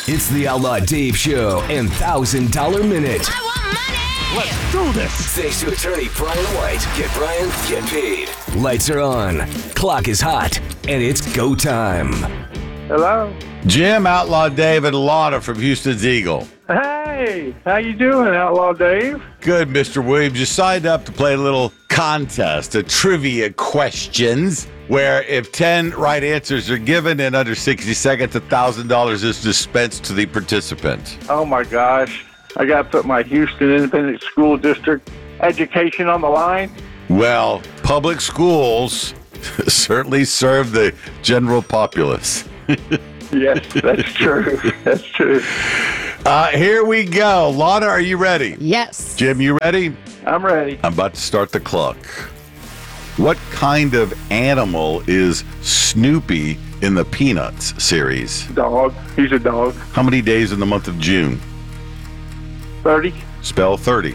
It's the Outlaw Dave Show and $1,000 Minute. I want money! Let's do this! Thanks to attorney Brian White. Get Brian, get paid. Lights are on, clock is hot, and it's go time. Hello. Jim, Outlaw Dave, and Lana from Houston's Eagle. Hey, how you doing, Outlaw Dave? Good, Mr. Williams. You signed up to play a little contest, a trivia questions, where if 10 right answers are given in under 60 seconds, $1,000 is dispensed to the participant. Oh my gosh, I got to put my Houston Independent School District education on the line. Well, public schools certainly serve the general populace. Yes, that's true. That's true. Here we go. Lana, are you ready? Yes. Jim, you ready? I'm ready. I'm about to start the clock. What kind of animal is Snoopy in the Peanuts series? Dog. He's a dog. How many days in the month of June? 30. Spell 30.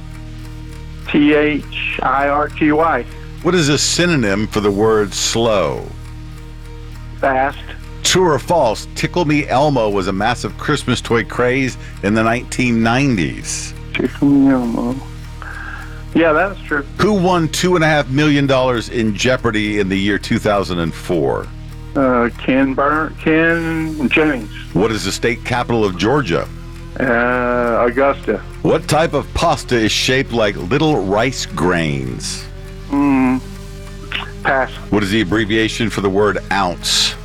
THIRTY. What is a synonym for the word slow? Fast. True or false, Tickle Me Elmo was a massive Christmas toy craze in the 1990s. Yeah, that's true. Who won $2.5 million in Jeopardy in the year 2004? Ken Jennings. What is the state capital of Georgia? Augusta. What type of pasta is shaped like little rice grains? Pass. What is the abbreviation for the word ounce?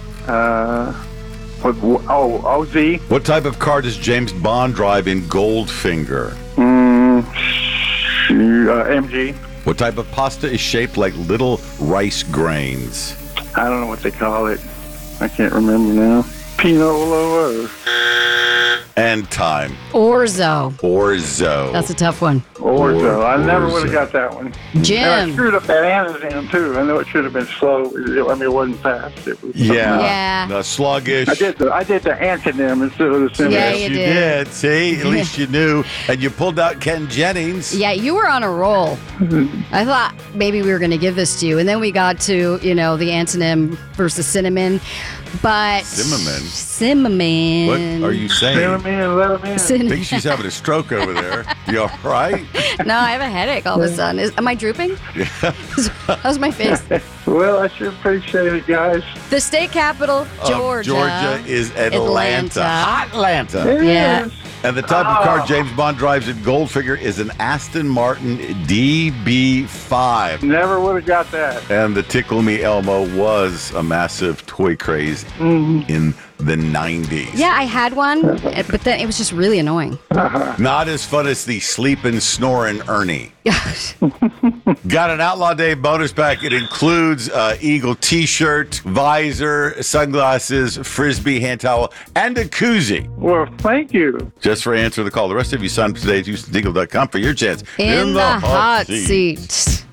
OZ. What type of car does James Bond drive in Goldfinger? MG. What type of pasta is shaped like little rice grains? I don't know what they call it. I can't remember now. Pinot And time. Orzo. Orzo. That's a tough one. Orzo. I never Orzo. would have got that one. And I Jim. screwed up that anagram too. I know it should have been slow. I mean, it wasn't fast. It was Yeah. Sluggish. I did the antonym instead of the synonym. Yeah, Yes, you you did. did. See, at least you knew. And you pulled out Ken Jennings. Yeah, you were on a roll. I thought maybe we were going to give this to you. And then we got to, the antonym versus cinnamon. But. Cinnamon? What are you saying? Let him in, let him in. I think she's having a stroke over there. You all right? No, I have a headache all of a sudden. Am I drooping? How's my face? Well, I sure appreciate it, guys. The state capital, Georgia. Georgia is Atlanta. Atlanta. It Yeah. is. And the type of car James Bond drives in Goldfinger is an Aston Martin DB5. Never would have got that. And the Tickle Me Elmo was a massive toy craze in the 90s. Yeah, I had one, but then it was just really annoying. Not as fun as the Sleepin' Snorin' Ernie. Got an Outlaw Day bonus pack. It includes Eagle t-shirt, visor, sunglasses, Frisbee hand towel, and a koozie. Well, thank you. Just for answering the call. The rest of you sign up today at HoustonEagle.com for your chance In the hot seat.